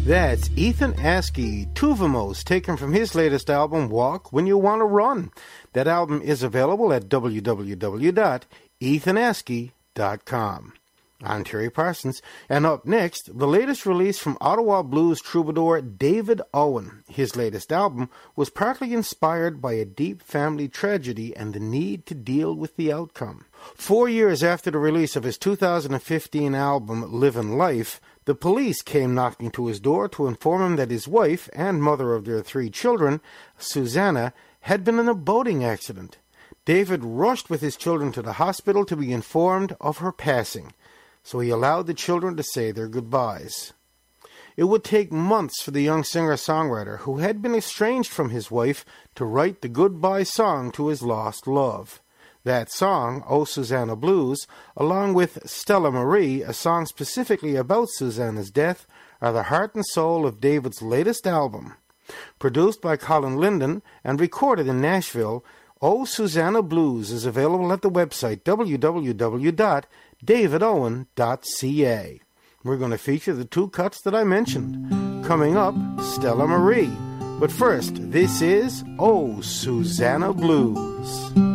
That's Ethan Askey, Tuvamos, taken from his latest album, Walk When You Want to Run. That album is available at www.ethanaskey.com. I'm Terry Parsons, and up next, the latest release from Ottawa blues troubadour David Owen. His latest album was partly inspired by a deep family tragedy and the need to deal with the outcome. 4 years after the release of his 2015 album, Livin' Life, the police came knocking to his door to inform him that his wife and mother of their 3 children, Susanna, had been in a boating accident. David rushed with his children to the hospital to be informed of her passing, so he allowed the children to say their goodbyes. It would take months for the young singer-songwriter, who had been estranged from his wife, to write the goodbye song to his lost love. That song, Oh Susanna Blues, along with Stella Marie, a song specifically about Susanna's death, are the heart and soul of David's latest album. Produced by Colin Linden and recorded in Nashville, Oh Susanna Blues is available at the website www.davidowen.ca. We're going to feature the 2 cuts that I mentioned. Coming up, Stella Marie. But first, this is Oh Susanna Blues.